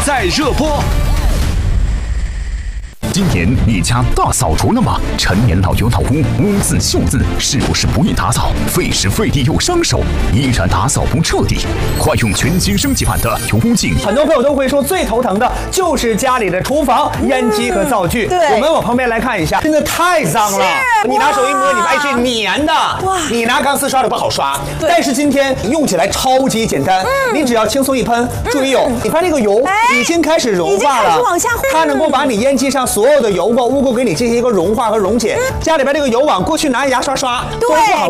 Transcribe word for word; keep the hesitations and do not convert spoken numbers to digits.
在热播。 今年你家大扫除了吗？陈年老油老屋，污渍锈渍，是不是不易打扫？费时费力又伤手，依然打扫不彻底？快用全新升级版的油污净！ 很多朋友都会说，最头疼的就是家里的厨房、烟机和灶具。 对， 我们往旁边来看一下，真的太脏了。你拿手一摸，你发现是粘的。哇！你拿钢丝刷的不好刷，但是今天用起来超级简单，嗯、你只要轻松一喷，注意哦，嗯、你发现这个油已经开始融化了， 往下它能够把你烟机上所有的油垢、污垢给你进行一个融化和溶解。嗯、家里边这个油网，过去拿牙刷刷都不好。